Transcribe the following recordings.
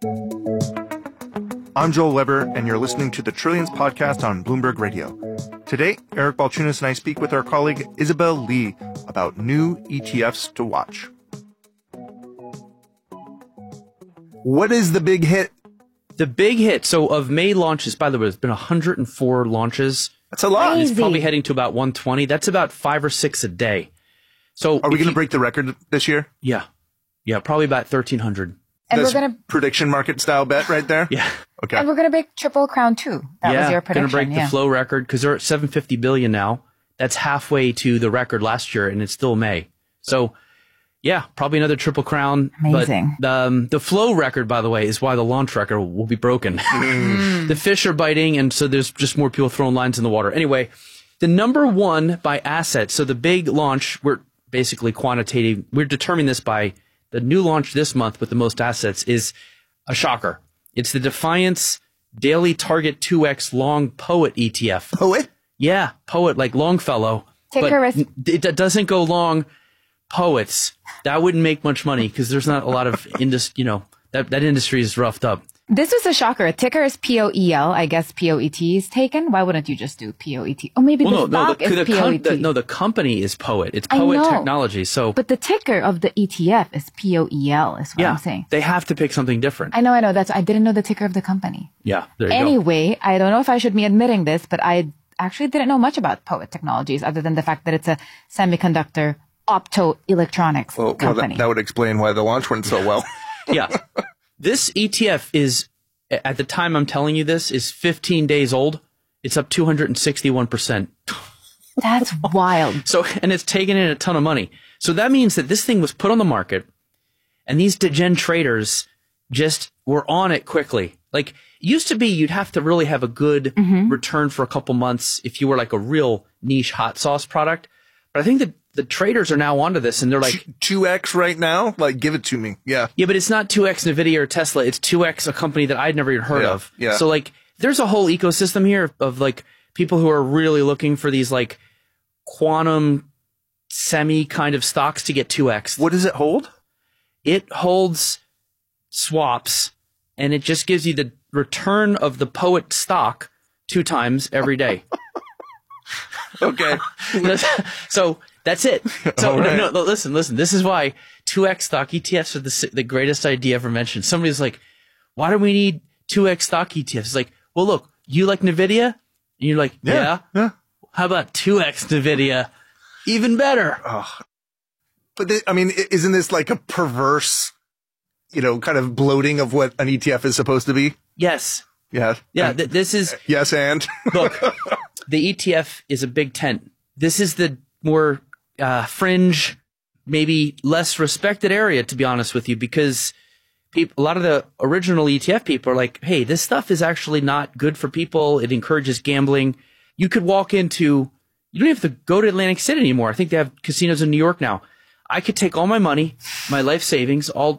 I'm Joel Weber, and you're listening to the Trillions podcast on Bloomberg Radio. Today, Eric Balchunas and I speak with our colleague Isabel Lee about new ETFs to watch. What is the big hit? The big hit. So of May launches, by the way, there's been 104 launches. That's a lot. It's probably heading to about 120. That's about 5 or 6 a day. So are we going to break the record this year? Yeah. Yeah, probably about 1,300. And we're going to prediction market style bet right there? Yeah. Okay. And we're going to break Triple Crown too. That was your prediction. Going to break the flow record because they're at $750 billion now. That's halfway to the record last year, and it's still May. So, yeah, probably another Triple Crown. Amazing. But the flow record, by the way, is why the launch record will be broken. The fish are biting, and so there's just more people throwing lines in the water. Anyway, the number one by asset. So the big launch, we're basically quantitative. We're determining this by the new launch this month with the most assets is a shocker. It's the Defiance Daily Target 2X Long Poet ETF. Poet? Yeah, Poet, like Longfellow. Ticker is... It doesn't go long. Poets. That wouldn't make much money because there's not a lot of that industry is roughed up. This was a shocker. Ticker is POEL. I guess POET is taken. Why wouldn't you just do POET? Oh, maybe the stock is POET. The company is Poet. It's Poet Technology. So, but the ticker of the ETF is POEL is what I'm saying. They have to pick something different. I know. I didn't know the ticker of the company. Yeah, there you go. Anyway, I don't know if I should be admitting this, but I actually didn't know much about Poet Technologies other than the fact that it's a semiconductor optoelectronics company. That would explain why the launch went so well. Yeah. This ETF is, at the time I'm telling you this, is 15 days old. It's up 261%. That's wild. So, and it's taken in a ton of money. So that means that this thing was put on the market, and these degen traders just were on it quickly. Like, it used to be you'd have to really have a good return for a couple months if you were like a real niche hot sauce product. But I think that the traders are now onto this, and they're like 2x right now. Like, give it to me. Yeah. Yeah, but it's not 2x Nvidia or Tesla. It's 2x a company that I'd never even heard of. Yeah. So like, there's a whole ecosystem here of like people who are really looking for these like quantum semi kind of stocks to get 2x. What does it hold? It holds swaps, and it just gives you the return of the Poet stock 2 times every day. Okay. So that's it. So right. no, listen. This is why 2x stock ETFs are the greatest idea ever mentioned. Somebody's like, why do we need 2x stock ETFs? It's like, well, look, you like Nvidia? And you're like, yeah. How about 2x Nvidia? Even better. Oh. But isn't this like a perverse, kind of bloating of what an ETF is supposed to be? Yes. Yeah. Yeah. This is. Yes, and look. The ETF is a big tent. This is the more fringe, maybe less respected area, to be honest with you, because a lot of the original ETF people are like, hey, this stuff is actually not good for people. It encourages gambling. You could walk into, you don't have to go to Atlantic City anymore. I think they have casinos in New York now. I could take all my money, my life savings, all,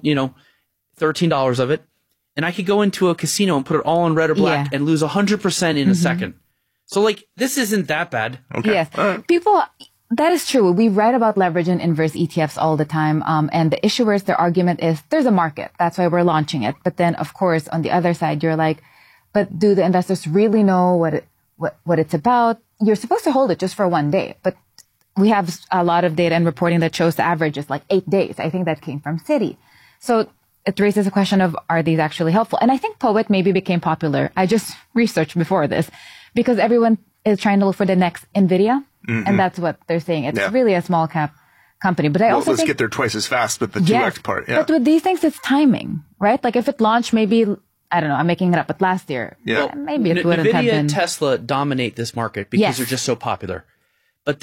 $13 of it, and I could go into a casino and put it all in red or black and lose 100% in a second. So, like, this isn't that bad. Okay. Yes. People, that is true. We write about leverage and inverse ETFs all the time. And the issuers, their argument is there's a market. That's why we're launching it. But then, of course, on the other side, you're like, but do the investors really know what it's about? You're supposed to hold it just for one day. But we have a lot of data and reporting that shows the average is like 8 days. I think that came from Citi. So it raises a question of, are these actually helpful? And I think Poet maybe became popular. I just researched before this. Because everyone is trying to look for the next Nvidia, and that's what they're saying. It's really a small cap company. But I also think, get there twice as fast with the 2x part. Yeah. But with these things, it's timing, right? Like if it launched maybe, I don't know, I'm making it up, but last year, maybe it wouldn't have been. Nvidia and Tesla dominate this market because they're just so popular.